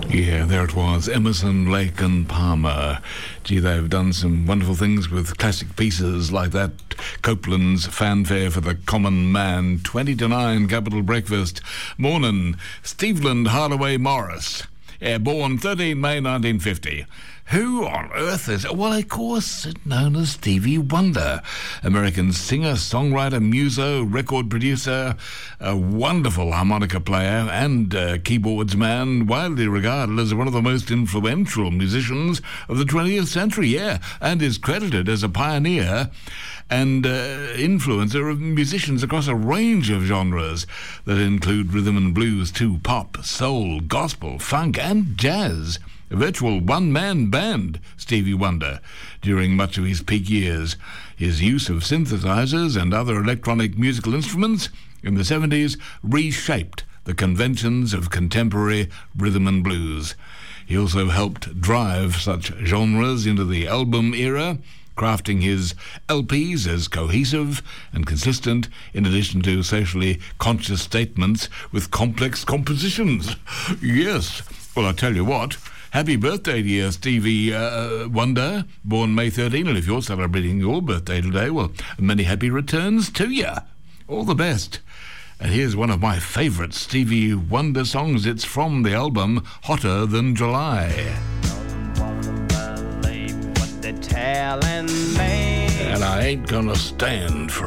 Yeah, there it was, Emerson, Lake and Palmer. Gee, they've done some wonderful things with classic pieces like that. Copeland's Fanfare for the Common Man, 20 to 9, Capital Breakfast. Morning, Steveland Hardaway Morris. Born 13 May 1950. Who on earth is... Well, of course, known as Stevie Wonder. American singer, songwriter, muso, record producer, a wonderful harmonica player and keyboards man, widely regarded as one of the most influential musicians of the 20th century, yeah, and is credited as a pioneer and influencer of musicians across a range of genres that include rhythm and blues to pop, soul, gospel, funk and jazz. A virtual one-man band, Stevie Wonder, during much of his peak years. His use of synthesizers and other electronic musical instruments in the 70s reshaped the conventions of contemporary rhythm and blues. He also helped drive such genres into the album era, crafting his LPs as cohesive and consistent, in addition to socially conscious statements with complex compositions. Yes, well, I tell you what, happy birthday to you, Stevie Wonder, born May 13, and if you're celebrating your birthday today, well, many happy returns to you. All the best. And here's one of my favourite Stevie Wonder songs. It's from the album Hotter Than July. Don't believe what they're telling me. And I ain't gonna stand for